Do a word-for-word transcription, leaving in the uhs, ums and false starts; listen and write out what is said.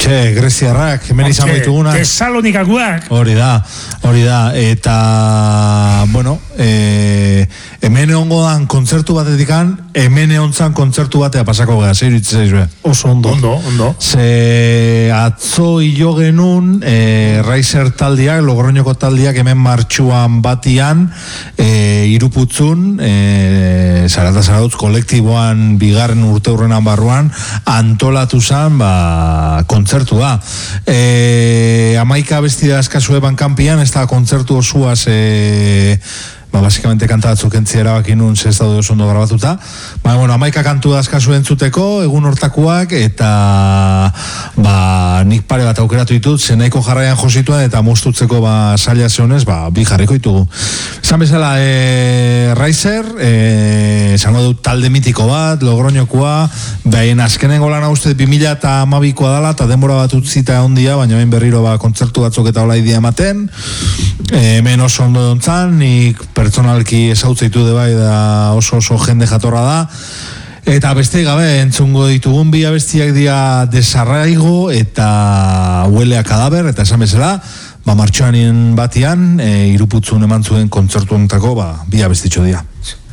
Hoxe, greziarrak, hemen izan baitugunak. Tesalonikakuak. Hori da, hori da, eta, bueno, e, hemen egongo dan kontzertu batetikan, hemen egontzan kontzertu batea pasako gara, zer iritze zaizue? Oso ondo. Ondo, ondo. Ze atzo hilo genuen, e, Raiser taldiak, Logroñoko taldiak hemen martxuan batian, e, iruputzun, e, Zarata Zarautz kolektiboan bigarren urte hurrenan barruan, antolatu zan, ba, kontzertua. E, amaika bestida eskazue bankampian, ez da kontzertu osuaz, e, ba, basikamente kanta batzuk entzia erabakin nun, ez daude oso ondo grabatuta. Ba, bueno, amaika kantu dazkazu entzuteko, egun hortakuak, eta ba, nik pare bat aukeratu ditut, zenaiko jarraian josituan, eta mostutzeko ba, saila zeonez, ba, bi jarriko ditugu. Esan bezala, e, Raiser, e, esango dut talde mitiko bat, Logroñokoa, behin azkenengo lan uste bi mila eta hamabikoa dala, eta denbora bat utzita ondia, baina behin berriro ba, kontzertu batzuk eta hola idea ematen, e, hemen oso ondo dontzan, nik pertsonalki esautzeitu de bai da oso oso jende jatorra da, eta beste gabe entzungo ditugun bi abestiak dira Desarraigo eta Huele a Cadáver, eta esan bezala ba martxoanin batian e, iruputzun eman zuen kontzertu honetako ba bi abestitxo dira.